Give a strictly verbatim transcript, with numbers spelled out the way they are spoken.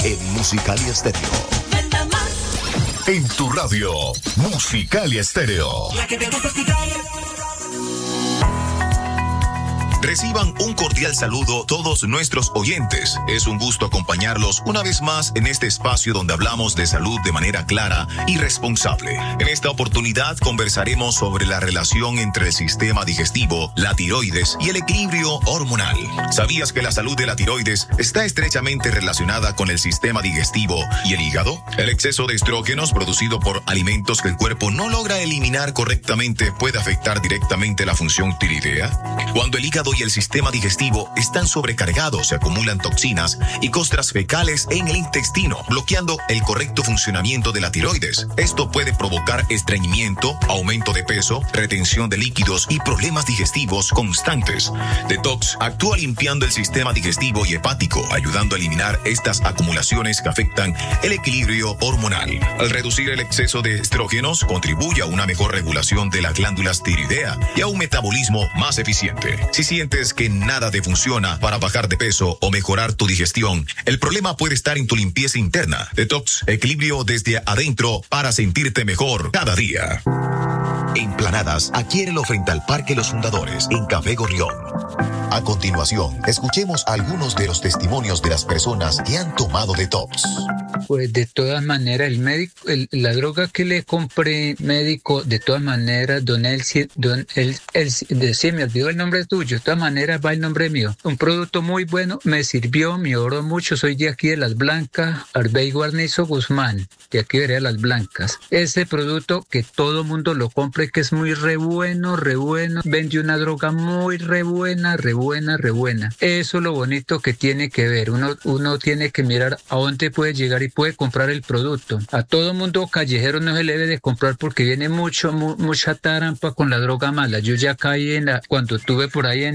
en Musicalia Estéreo. En tu radio, Musicalia Estéreo. La que te gusta escuchar. Reciban un cordial saludo todos nuestros oyentes. Es un gusto acompañarlos una vez más en este espacio donde hablamos de salud de manera clara y responsable. En esta oportunidad conversaremos sobre la relación entre el sistema digestivo, la tiroides y el equilibrio hormonal. ¿Sabías que la salud de la tiroides está estrechamente relacionada con el sistema digestivo y el hígado? El exceso de estrógenos producido por alimentos que el cuerpo no logra eliminar correctamente puede afectar directamente la función tiroidea. Cuando el hígado y el sistema digestivo están sobrecargados, se acumulan toxinas y costras fecales en el intestino, bloqueando el correcto funcionamiento de la tiroides. Esto puede provocar estreñimiento, aumento de peso, retención de líquidos y problemas digestivos constantes. Detox actúa limpiando el sistema digestivo y hepático, ayudando a eliminar estas acumulaciones que afectan el equilibrio hormonal. Al reducir el exceso de estrógenos, contribuye a una mejor regulación de las glándulas tiroidea y a un metabolismo más eficiente. Si sientes que nada te funciona para bajar de peso o mejorar tu digestión, el problema puede estar en tu limpieza interna. Detox, equilibrio desde adentro para sentirte mejor cada día. En Planadas, adquiérelo frente al Parque Los Fundadores, en Café Gorrión. A continuación, escuchemos algunos de los testimonios de las personas que han tomado Detox. Pues de todas maneras, el médico, el, la droga que le compré, médico, de todas maneras, don Elsie, don El, El, de, sí, me olvidó el nombre tuyo, de todas maneras va el nombre mío. Un producto muy bueno, me sirvió, me oró mucho, soy de aquí de Las Blancas, Arbey Guarnizo Guzmán, de aquí de Las Blancas. Ese producto que todo mundo lo compre, que es muy re bueno, re bueno, vende una droga muy re buena, re buena, re buena. Eso es lo bonito que tiene que ver, uno, uno tiene que mirar a dónde puede llegar y puede comprar el producto. A todo mundo callejero no se le debe de comprar porque viene mucho, mu, mucha tarampa con la droga mala. Yo ya caí en la, cuando tuve por ahí en